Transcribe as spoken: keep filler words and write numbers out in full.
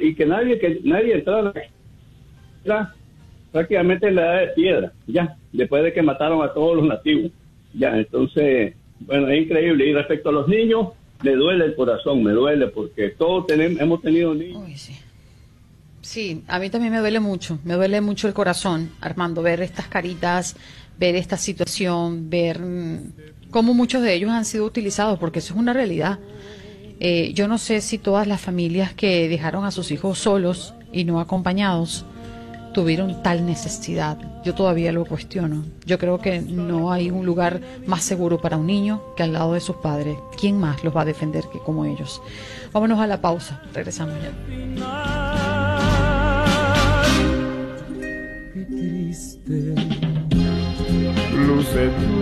y que nadie que nadie entrara, era prácticamente la edad de piedra, ya, después de que mataron a todos los nativos, ya, entonces, bueno, es increíble. Y respecto a los niños, me duele el corazón, me duele, porque todos tenemos, hemos tenido niños. Uy, sí. Sí, a mí también me duele mucho, me duele mucho el corazón, Armando, ver estas caritas, ver esta situación, ver mm, cómo muchos de ellos han sido utilizados, porque eso es una realidad. Eh, yo no sé si todas las familias que dejaron a sus hijos solos y no acompañados tuvieron tal necesidad. Yo todavía lo cuestiono. Yo creo que no hay un lugar más seguro para un niño que al lado de sus padres. ¿Quién más los va a defender que como ellos? Vámonos a la pausa, regresamos ya. Qué triste luce tu